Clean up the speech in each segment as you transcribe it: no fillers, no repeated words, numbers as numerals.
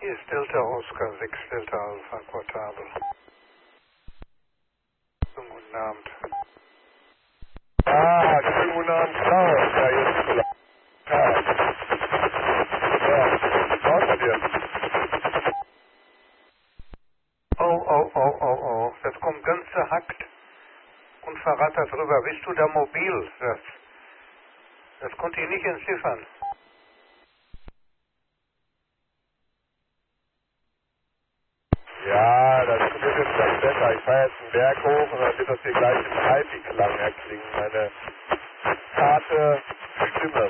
Hier ist Delta Oscar 6 Delta Alpha Quartabel. Schönen guten Abend. Schönen guten Abend, Klaus. Ja, jetzt vielleicht. Ja, was dir? Oh. Das kommt ganz zerhackt und verrattert rüber. Bist du da mobil? Das konnte ich nicht entziffern. Ja, das wird jetzt gleich besser. Ich fahre jetzt einen Berg hoch und dann wird das hier gleich im Haifi-Klang erklingen. Meine zarte Stimme.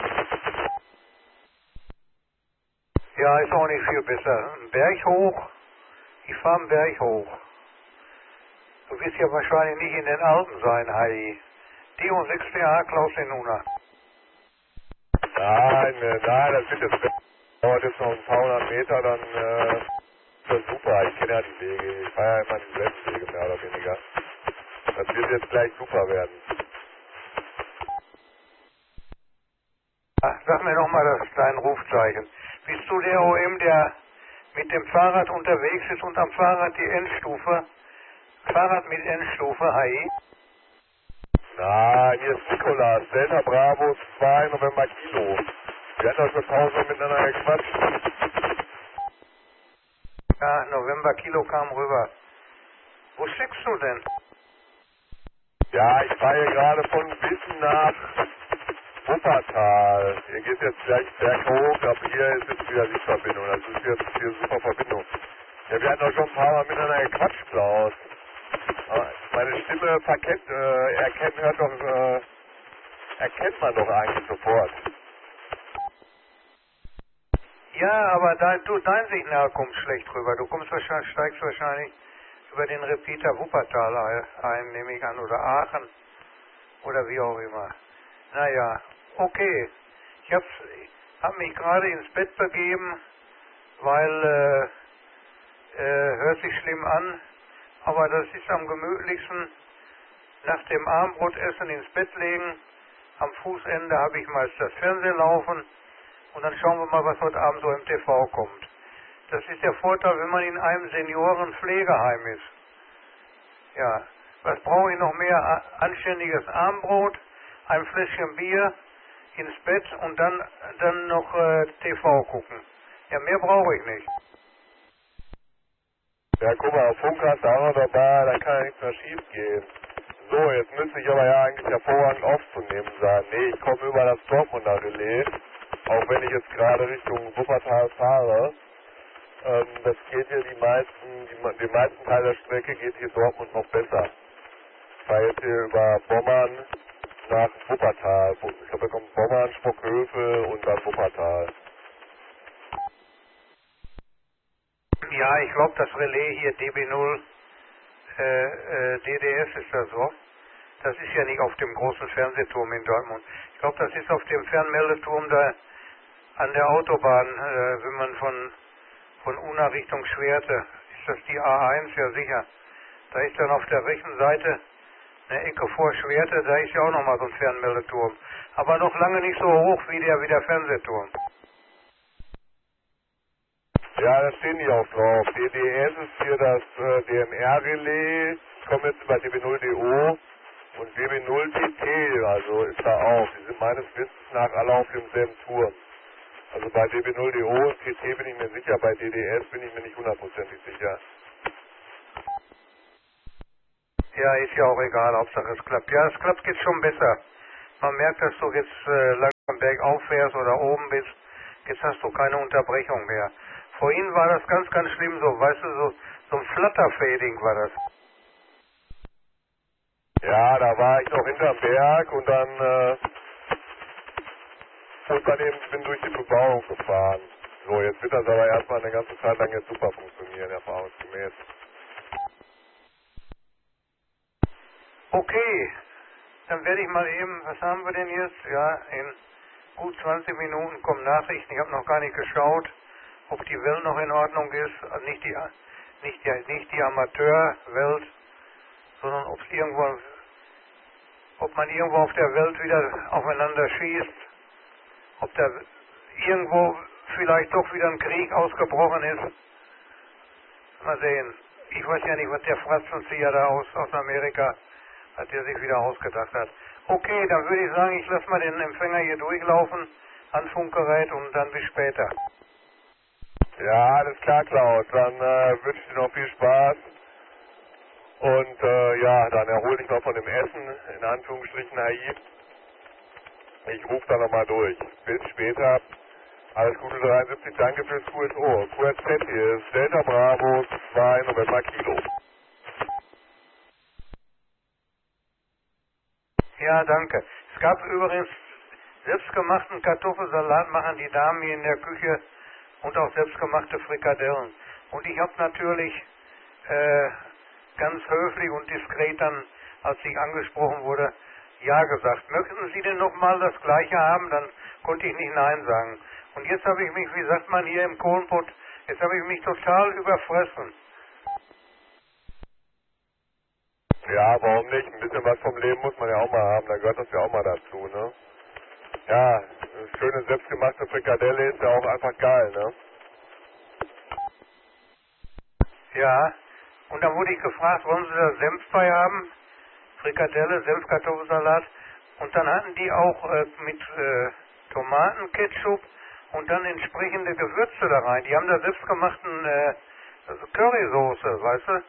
Ja, ist auch nicht viel besser. Ein Berg hoch. Ich fahre einen Berg hoch. Du wirst ja wahrscheinlich nicht in den Alpen sein, Heidi. Die und 6. Jahr Klaus Lenuna. Nein, das wird jetzt besser. Dauert jetzt noch ein paar hundert Meter, dann ist das super. Ich kenne ja die Wege. Ich fahre ja immer dieselben Wege, mehr oder weniger. Das wird jetzt gleich super werden. Sag mir nochmal dein Rufzeichen. Bist du der OM, der mit dem Fahrrad unterwegs ist und am Fahrrad die Endstufe? Fahrrad mit Endstufe, Heidi? Nein, hier ist Nikolas, Delta Bravo 2 November Kilo. Wir hatten doch schon tausendmal miteinander gequatscht. Ja, November Kilo kam rüber. Wo steckst du denn? Ja, ich fahre hier gerade von Wissen nach Wuppertal. Hier geht jetzt gleich berghoch, aber hier ist jetzt wieder die Verbindung. Das ist jetzt hier super Verbindung. Ja, wir hatten doch schon ein paar Mal miteinander gequatscht, Klaus. Meine Stimme erkennt man doch eigentlich sofort. Ja, aber dein Signal kommt schlecht rüber. Du steigst wahrscheinlich über den Repeater Wuppertal ein, nehme ich an, oder Aachen oder wie auch immer. Naja, okay. Ich hab mich gerade ins Bett begeben, weil hört sich schlimm an, aber das ist am gemütlichsten. Nach dem Abendbrotessen ins Bett legen. Am Fußende habe ich meist das Fernsehen laufen und dann schauen wir mal, was heute Abend so im TV kommt. Das ist der Vorteil, wenn man in einem Seniorenpflegeheim ist. Ja, was brauche ich noch mehr? Anständiges Abendbrot, ein Fläschchen Bier, ins Bett und dann noch TV gucken. Ja, mehr brauche ich nicht. Ja, guck mal, Funk hast du auch noch dabei, da kann ja nichts mehr schief gehen. So, jetzt müsste ich aber ja eigentlich hervorragend aufzunehmen sein. Nee, ich komme über das Dortmunder Relais, auch wenn ich jetzt gerade Richtung Wuppertal fahre. Das geht hier den meisten Teil der Strecke geht hier Dortmund noch besser. Ich fahre jetzt hier über Bommern nach Wuppertal. Ich glaube, da kommt Bommern, Sprockhövel und dann Wuppertal. Ja, ich glaube, das Relais hier DB0 DDS ist das so. Das ist ja nicht auf dem großen Fernsehturm in Dortmund. Ich glaube, das ist auf dem Fernmeldeturm da an der Autobahn, wenn man von Unna Richtung Schwerte, ist das die A1, ja sicher. Da ist dann auf der rechten Seite eine Ecke vor Schwerte, da ist ja auch nochmal so ein Fernmeldeturm. Aber noch lange nicht so hoch wie der Fernsehturm. Ja, da stehen die auch drauf. DDS ist hier das DMR-Relais. Ich komme jetzt über DB0DO und DB0TT, also ist da auch. Die sind meines Wissens nach alle auf demselben Turm. Also bei DB0DO und TT bin ich mir sicher, bei DDS bin ich mir nicht hundertprozentig sicher. Ja, ist ja auch egal, Hauptsache es klappt. Ja, es klappt jetzt schon besser. Man merkt, dass du jetzt langsam bergauf fährst oder oben bist. Jetzt hast du keine Unterbrechung mehr. Vorhin war das ganz, ganz schlimm so, weißt du, so ein Flutterfading war das. Ja, da war ich noch hinterm Berg und dann eben bin durch die Bebauung gefahren. So, jetzt wird das aber erstmal eine ganze Zeit lang jetzt super funktionieren, erfahrungsgemäß. Okay, dann werde ich mal eben, was haben wir denn jetzt? Ja, in gut 20 Minuten kommen Nachrichten. Ich habe noch gar nicht geschaut, ob die Welt noch in Ordnung ist. Also nicht die Amateurwelt, sondern ob man irgendwo auf der Welt wieder aufeinander schießt. Ob da irgendwo vielleicht doch wieder ein Krieg ausgebrochen ist. Mal sehen. Ich weiß ja nicht, was der Fratzenzieher da aus Amerika, was der sich wieder ausgedacht hat. Okay, dann würde ich sagen, ich lasse mal den Empfänger hier durchlaufen ans Funkgerät und dann bis später. Ja, alles klar, Klaus. Dann wünsche ich dir noch viel Spaß. Und ja, dann erhol dich mal von dem Essen, in Anführungsstrichen naiv. Ich rufe da nochmal durch. Bis später. Alles Gute 73, danke fürs QSO. QSZ hier ist Delta Bravo 2 November Kilo. Ja, danke. Es gab übrigens selbstgemachten Kartoffelsalat, machen die Damen hier in der Küche und auch selbstgemachte Frikadellen. Und ich habe natürlich ganz höflich und diskret dann, als ich angesprochen wurde, ja gesagt. Möchten Sie denn nochmal das Gleiche haben? Dann konnte ich nicht Nein sagen. Und jetzt habe ich mich, wie sagt man hier im Kohlenpott, jetzt habe ich mich total überfressen. Ja, warum nicht? Ein bisschen was vom Leben muss man ja auch mal haben, da gehört das ja auch mal dazu, ne? Ja, eine schöne selbstgemachte Frikadelle ist ja auch einfach geil, ne? Ja, und dann wurde ich gefragt, wollen Sie da Senf bei haben? Frikadelle, Senfkartoffelsalat. Und dann hatten die auch mit Tomatenketchup und dann entsprechende Gewürze da rein. Die haben da selbstgemachten Currysoße, weißt du?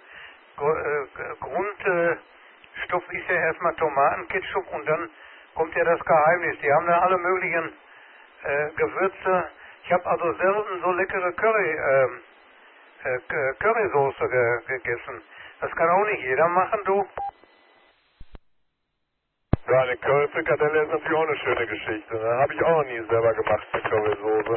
Grundstoff ist ja erstmal Tomatenketchup und dann kommt ja das Geheimnis. Die haben da alle möglichen Gewürze. Ich habe also selten so leckere Currysoße gegessen. Das kann auch nicht jeder machen, du. Ja, eine Curry-Frikadelle ist natürlich auch eine schöne Geschichte, ne? Habe ich auch noch nie selber gemacht, eine Currysoße.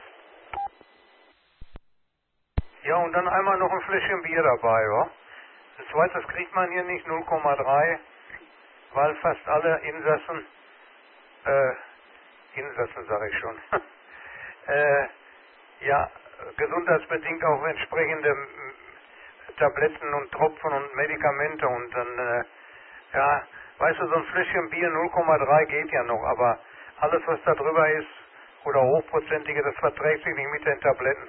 Ja, und dann einmal noch ein Fläschchen Bier dabei, ja. Das zweite, das kriegt man hier nicht, 0,3, weil fast alle Insassen sage ich schon, ja, gesundheitsbedingt auch entsprechende Tabletten und Tropfen und Medikamente und dann, ja, weißt du, so ein Fläschchen Bier 0,3 geht ja noch, aber alles, was da drüber ist, oder hochprozentige, das verträgt sich nicht mit den Tabletten.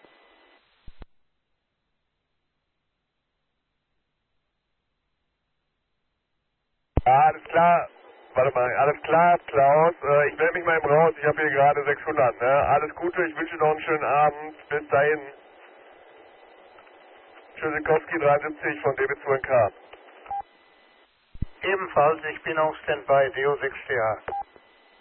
Ja, alles klar. Warte mal, alles klar, Klaus. Ich melde mich mal eben raus. Ich habe hier gerade 600, ne? Alles Gute, ich wünsche dir noch einen schönen Abend. Bis dahin. Tschüssikowski 73 von DB2NK. Ebenfalls, ich bin auf Standby, Deo 6TH.